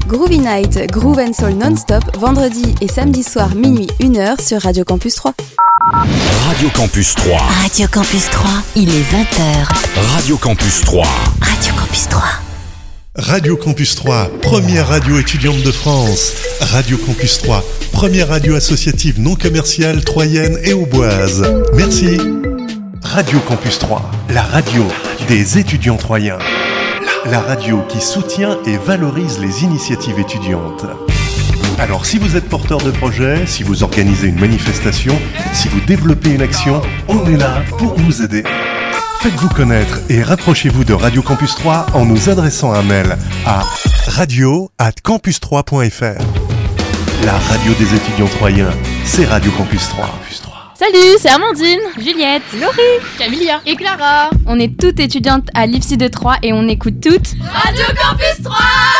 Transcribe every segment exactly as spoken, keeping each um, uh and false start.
Groovy Night, Groove and Soul non-stop, vendredi et samedi soir minuit une heure sur Radio Campus trois. Radio Campus trois. Radio Campus trois, il est vingt heures. Radio Campus trois. Radio Campus trois. Radio Campus trois, première radio étudiante de France. Radio Campus trois, première radio associative non commerciale troyenne et auboise. Merci. Radio Campus trois, la radio des étudiants troyens. La radio qui soutient et valorise les initiatives étudiantes. Alors si vous êtes porteur de projet, si vous organisez une manifestation, si vous développez une action, on est là pour vous aider. Faites-vous connaître et rapprochez-vous de Radio Campus trois en nous adressant un mail à radio arobase campus trois point f r. La radio des étudiants troyens, c'est Radio Campus trois. Salut, c'est Amandine, Juliette, Laurie, Camilla et Clara. On est toutes étudiantes à l'I F C de Troyes et on écoute toutes Radio Campus trois.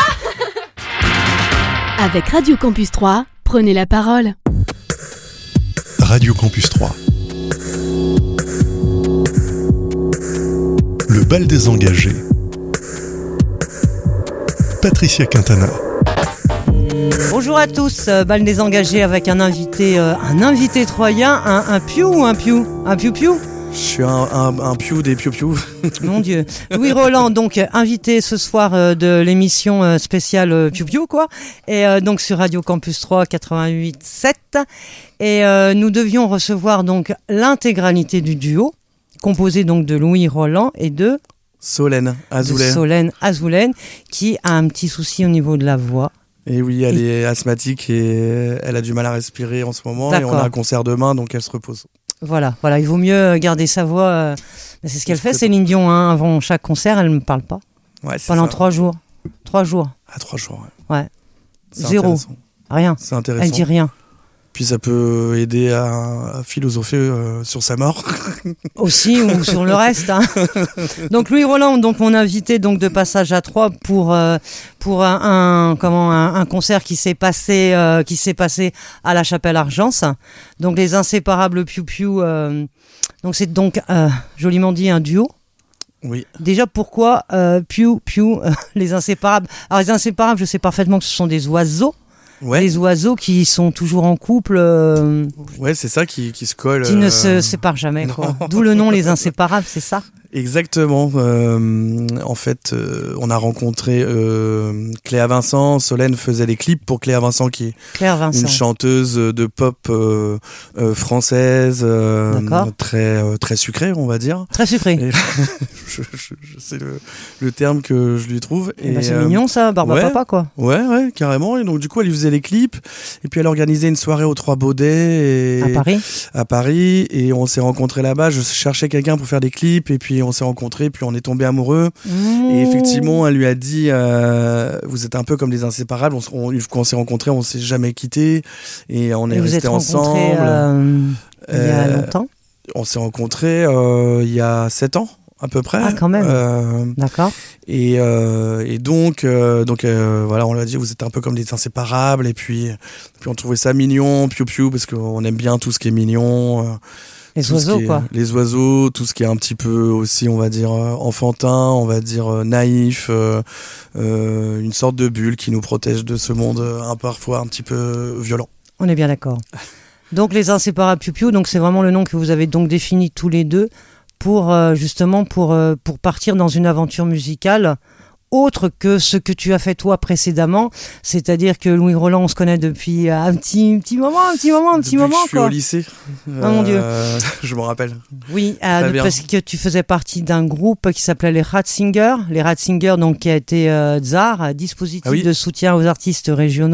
Avec Radio Campus trois, prenez la parole. Radio Campus trois. Le bal des engagés. Patricia Quintana. Bonjour à tous, euh, bal des engagés avec un invité, euh, un invité troyen, un, un piou ou un piou, un piou piou. Je suis un, un, un piou des piou piou. Mon Dieu. Louis Roland, donc invité ce soir euh, de l'émission euh, spéciale euh, piou piou quoi, et euh, donc sur Radio Campus trois quatre-vingt-huit sept, et euh, nous devions recevoir donc l'intégralité du duo, composé donc de Louis Roland et de Solène Azoulay. De Solène Azoulay, qui a un petit souci au niveau de la voix. Et oui, elle et... est asthmatique et elle a du mal à respirer en ce moment. D'accord. Et on a un concert demain, donc elle se repose. Voilà, voilà, il vaut mieux garder sa voix. Euh... C'est ce qu'elle fait, Céline Dion. Hein. Avant chaque concert, elle ne me parle pas. Ouais, c'est Pendant ça. trois jours. Trois jours. Ah, trois jours, ouais. Ouais. C'est Zéro. Rien. C'est intéressant. Elle dit rien. Puis ça peut aider à, à philosopher euh, sur sa mort. Aussi, ou sur le reste. Hein. Donc Louis Roland, donc mon invité donc de passage à Troyes pour euh, pour un, un comment un, un concert qui s'est passé euh, qui s'est passé à la Chapelle Argence. Donc les inséparables Piou Piou. Euh, donc c'est donc euh, joliment dit un duo. Oui. Déjà pourquoi euh, Piou Piou euh, les inséparables. Alors les inséparables, je sais parfaitement que ce sont des oiseaux. Ouais. Les oiseaux qui sont toujours en couple. Euh, ouais, c'est ça qui, qui se colle. Qui euh... ne se séparent jamais. Quoi. D'où le nom Les Inséparables, c'est ça ? Exactement. Euh, en fait, euh, on a rencontré euh, Cléa Vincent. Solène faisait les clips pour Cléa Vincent, qui est Vincent. une chanteuse de pop euh, euh, française, euh, très euh, très sucrée, on va dire. Très sucrée. Et je, je, je sais le, le terme que je lui trouve. Et bah c'est euh, mignon ça, Barba ouais, Papa quoi. Ouais, ouais, carrément. Et donc du coup, elle lui faisait les clips. Et puis elle organisait une soirée aux Trois Baudets. Et, à Paris. À Paris. Et on s'est rencontrés là-bas. Je cherchais quelqu'un pour faire des clips. Et puis on s'est rencontrés, puis on est tombés amoureux. Mmh. Et effectivement, elle lui a dit euh, vous êtes un peu comme des inséparables. On, on, quand on s'est rencontrés, on s'est jamais quittés. Et on est et restés ensemble. Euh, il y a longtemps On s'est rencontrés euh, il y a sept ans. À peu près. Ah, quand même. Euh, D'accord. Et, euh, et donc, euh, donc euh, voilà, on lui a dit, vous êtes un peu comme des inséparables. Et puis, puis on trouvait ça mignon, piou piou, parce qu'on aime bien tout ce qui est mignon. Euh, les oiseaux, est, quoi. Les oiseaux, tout ce qui est un petit peu aussi, on va dire, enfantin, on va dire naïf, euh, euh, une sorte de bulle qui nous protège de ce monde un, parfois un petit peu violent. On est bien d'accord. Donc, les inséparables piou piou, donc c'est vraiment le nom que vous avez donc défini tous les deux. Pour euh, justement pour euh, pour partir dans une aventure musicale autre que ce que tu as fait toi précédemment, c'est-à-dire que Louis Roland, on se connaît depuis un petit petit moment, un petit moment, un petit depuis moment que je suis quoi. au lycée. Oh euh, mon Dieu. Je me rappelle. Oui, euh, parce que tu faisais partie d'un groupe qui s'appelait les Ratzingers, les Ratzingers donc qui a été euh, Tsar, dispositif ah oui. de soutien aux artistes régionaux